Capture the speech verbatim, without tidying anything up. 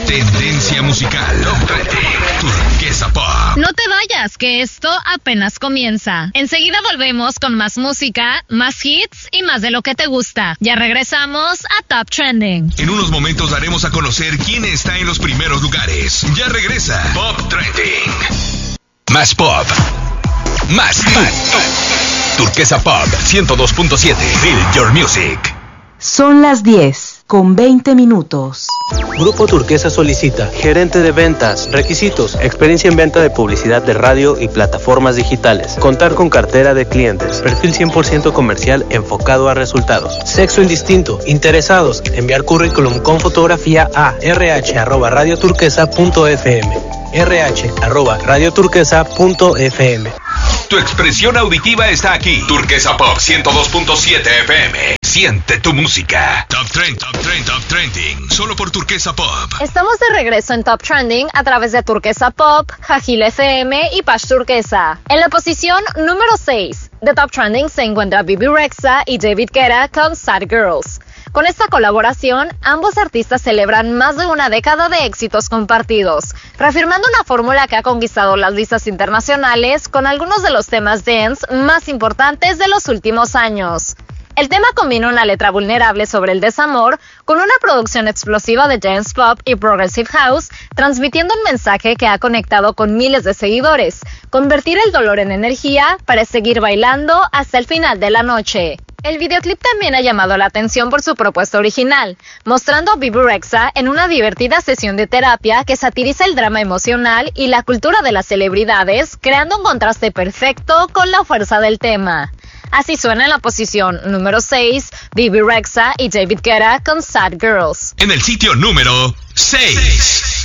Tendencia musical. Top treinta. Turquesa Pop. No te vayas, que esto apenas comienza. Enseguida volvemos con más música, más hits y más de lo que te gusta. Ya regresamos a Top Trending. En unos momentos daremos a conocer quién está en los primeros lugares. Ya regresa Pop Trending. Más pop. Más hits. Turquesa Pop ciento dos punto siete. Feel your music. Son las diez con veinte minutos. Grupo Turquesa solicita gerente de ventas. Requisitos: experiencia en venta de publicidad de radio y plataformas digitales. Contar con cartera de clientes. Perfil cien por ciento comercial enfocado a resultados. Sexo indistinto. Interesados: enviar currículum con fotografía a rh arroba radioturquesa punto f m. rh arroba radioturquesa punto f m. Tu expresión auditiva está aquí. Turquesa Pop ciento dos punto siete F M. Siente tu música. Top Trend, Top Trend, Top Trending. Solo por Turquesa Pop. Estamos de regreso en Top Trending a través de Turquesa Pop, Jajil F M y Pash Turquesa. En la posición número seis de Top Trending se encuentra Bebe Rexha y David Guetta con Sad Girls. Con esta colaboración, ambos artistas celebran más de una década de éxitos compartidos, reafirmando una fórmula que ha conquistado las listas internacionales con algunos de los temas dance más importantes de los últimos años. El tema combina una letra vulnerable sobre el desamor con una producción explosiva de dance pop y progressive house, transmitiendo un mensaje que ha conectado con miles de seguidores: convertir el dolor en energía para seguir bailando hasta el final de la noche. El videoclip también ha llamado la atención por su propuesta original, mostrando a Bebe Rexha en una divertida sesión de terapia que satiriza el drama emocional y la cultura de las celebridades, creando un contraste perfecto con la fuerza del tema. Así suena en la posición número seis, Bebe Rexha y David Guetta con Sad Girls. En el sitio número seis.